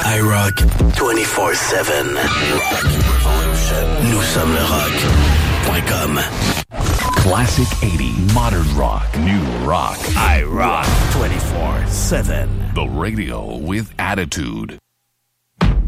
iRock 24/7. Rock Revolution. Nous sommes le rock.com. Classic 80, modern rock, new rock. iRock 24/7. The radio with attitude.